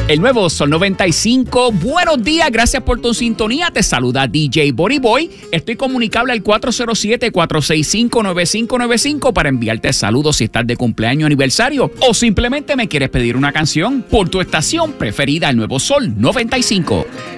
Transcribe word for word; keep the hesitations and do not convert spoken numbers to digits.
El nuevo Sol noventa y cinco. Buenos días, gracias por tu sintonía. Te saluda D J Body Boy. Estoy comunicable al cuatro cero siete, cuatro seis cinco, nueve cinco nueve cinco para enviarte saludos si estás de cumpleaños, aniversario o simplemente me quieres pedir una canción por tu estación preferida, el nuevo Sol noventa y cinco.